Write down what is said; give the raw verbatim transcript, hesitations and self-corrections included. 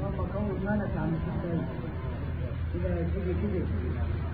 طب قول مالك يا عم الشيخ؟ إذا تيجي كده